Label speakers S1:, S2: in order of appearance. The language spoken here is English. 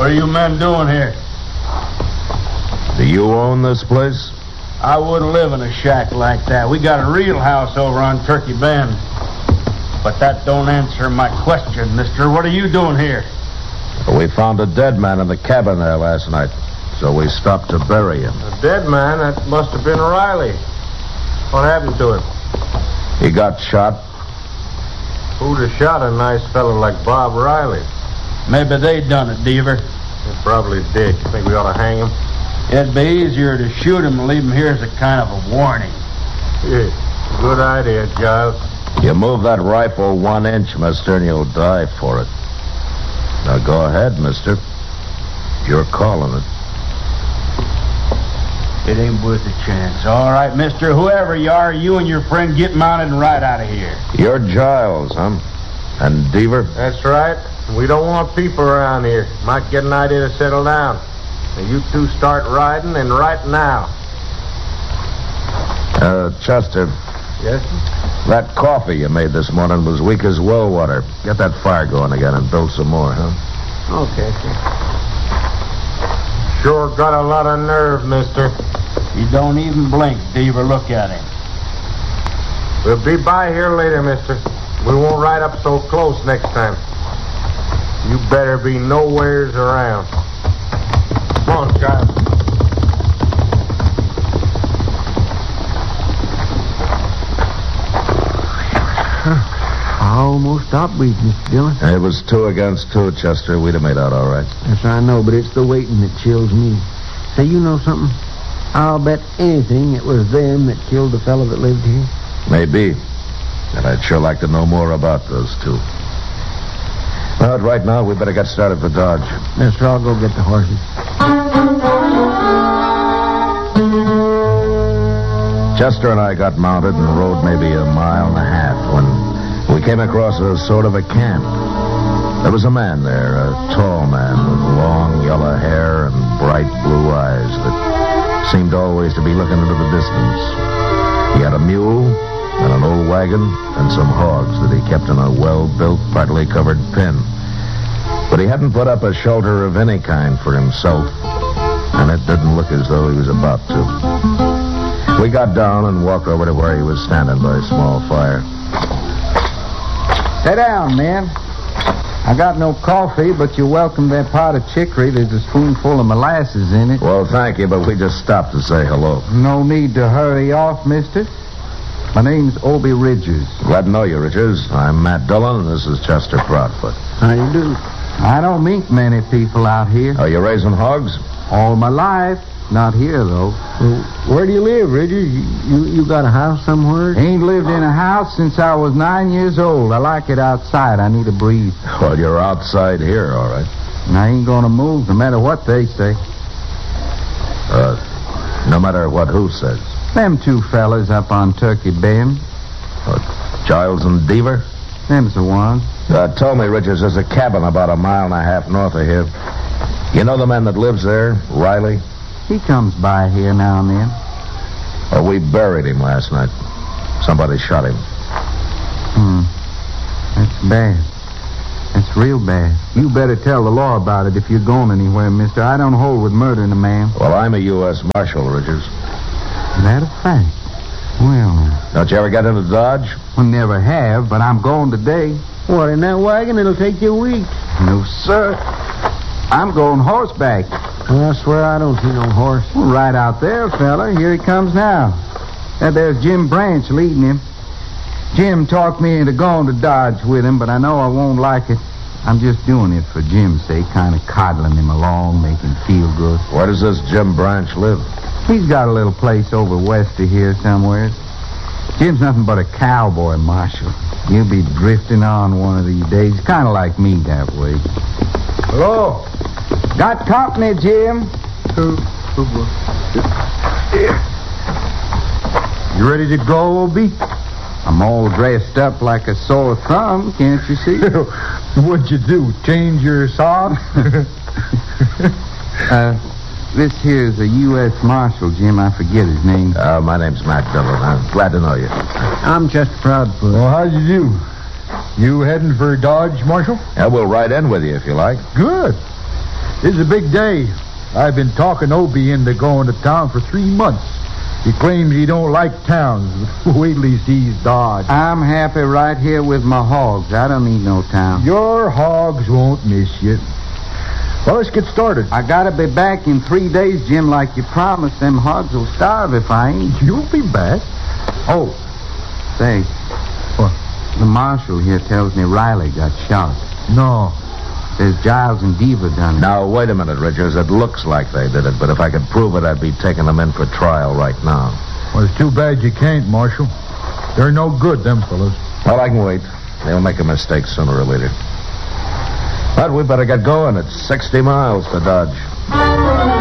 S1: What are you men doing here?
S2: Do you own this place?
S1: I wouldn't live in a shack like that. We got a real house over on Turkey Bend. But that don't answer my question, mister. What are you doing here?
S2: We found a dead man in the cabin there last night, so we stopped to bury him.
S3: A dead man? That must have been Riley. What happened to him?
S2: He got shot.
S3: Who'd have shot a nice fellow like Bob Riley?
S1: Maybe they done it, Deaver.
S3: They probably did. You think we ought to hang him?
S1: It'd be easier to shoot him and leave him here as a kind of a warning.
S3: Yeah, good idea, Giles.
S2: You move that rifle 1 inch, mister, and you'll die for it. Now go ahead, mister. You're calling it.
S1: It ain't worth a chance. All right, mister, whoever you are, you and your friend get mounted and ride out of here.
S2: You're Giles, huh? And Deaver?
S3: That's right. We don't want people around here. Might get an idea to settle down. Now you two start riding, and right now.
S2: Chester.
S3: Yes, sir?
S2: That coffee you made this morning was weak as well water. Get that fire going again and build some more, huh?
S3: Okay, sir. Sure got a lot of nerve, mister.
S1: He don't even blink, Deaver. Look at him.
S3: We'll be by here later, mister. We won't ride up so close next time. You better be nowheres around. Come on, Giles.
S4: I almost stopped breathing, Mr. Dillon.
S2: It was 2 against 2, Chester. We'd have made out all right.
S4: Yes, I know, but it's the waiting that chills me. Say, you know something? I'll bet anything it was them that killed the fellow that lived here.
S2: Maybe. And I'd sure like to know more about those two. But right now, we better get started for Dodge.
S4: Yes, sir, I'll go get the horses.
S2: Chester and I got mounted and rode maybe a mile and a half when we came across a sort of a camp. There was a man there, a tall man with long yellow hair and bright blue eyes that seemed always to be looking into the distance. He had a mule and an old wagon and some hogs that he kept in a well-built, partly covered pen. But he hadn't put up a shelter of any kind for himself, and it didn't look as though he was about to. We got down and walked over to where he was standing by a small fire.
S5: Sit down, man. I got no coffee, but you're welcome to that pot of chicory. There's a spoonful of molasses in it.
S2: Well, thank you, but we just stopped to say hello.
S5: No need to hurry off, mister. My name's Obie Ridgers.
S2: Glad to know you, Richards. I'm Matt Dillon, and this is Chester Proudfoot.
S4: How you do?
S5: I don't meet many people out here.
S2: Are you raising hogs?
S5: All my life. Not here, though.
S4: Well, where do you live, Ridgers? You got a house somewhere?
S5: Ain't lived in a house since I was 9 years old. I like it outside. I need a breeze.
S2: Well, you're outside here, all right.
S5: And I ain't gonna move no matter what they say.
S2: No matter what who says.
S5: Them two fellas up on Turkey Bend.
S2: Giles and Deaver?
S5: Them's the ones.
S2: Tell me, Richards, there's a cabin about a mile and a half north of here. You know the man that lives there, Riley?
S5: He comes by here now and then.
S2: We buried him last night. Somebody shot him.
S5: That's bad. That's real bad. You better tell the law about it if you're going anywhere, mister. I don't hold with murdering a man.
S2: Well, I'm a U.S. Marshal, Richards.
S5: That a fact. Well,
S2: Don't you ever get into Dodge?
S5: I never have, but I'm going today.
S4: What, in that wagon? It'll take you a week.
S5: No, sir. I'm going horseback.
S4: Well, I swear I don't see no horse.
S5: Well, right out there, fella. Here he comes now. There's Jim Branch leading him. Jim talked me into going to Dodge with him, but I know I won't like it. I'm just doing it for Jim's sake, kind of coddling him along, make him feel good.
S2: Where does this Jim Branch live?
S5: He's got a little place over west of here somewhere. Jim's nothing but a cowboy, Marshal. He'll be drifting on one of these days, kind of like me that way. Hello. Got company, Jim.
S3: You ready to go, Obie?
S5: I'm all dressed up like a sore thumb, can't you see?
S3: What'd you do, change your socks?
S5: This here's a U.S. Marshal, Jim. I forget his name.
S2: My name's Matt Dillon. I'm glad to know you.
S4: I'm Chester Proudfoot.
S3: Well, how'd you do? You heading for Dodge, Marshal?
S2: Yeah, we'll ride in with you if you like.
S3: Good.
S6: This is a big day. I've been talking Obie into going to town for 3 months. He claims he don't like towns. Wait till he sees Dodge.
S5: I'm happy right here with my hogs. I don't need no town.
S6: Your hogs won't miss you. Well, let's get started.
S5: I gotta be back in 3 days, Jim, like you promised. Them hogs will starve if I ain't.
S6: You'll be back.
S5: Oh, say,
S6: What?
S5: the marshal here tells me Riley got shot.
S6: No.
S5: Says Giles and Deaver done it.
S2: Now, wait a minute, Richards. It looks like they did it, but if I could prove it, I'd be taking them in for trial right now.
S6: Well, it's too bad you can't, Marshal. They're no good, them fellas.
S2: Well, I can wait. They'll make a mistake sooner or later. But we better get going. It's 60 miles to Dodge.